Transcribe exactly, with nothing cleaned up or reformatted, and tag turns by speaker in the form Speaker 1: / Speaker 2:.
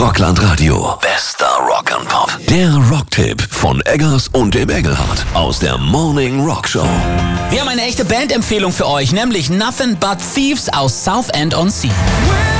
Speaker 1: Rockland Radio. Bester Rock'n'Pop. Der Rocktipp von Eggers und dem Engelhardt aus der Morning Rock Show.
Speaker 2: Wir haben eine echte Bandempfehlung für euch, nämlich Nothing But Thieves aus Southend on Sea.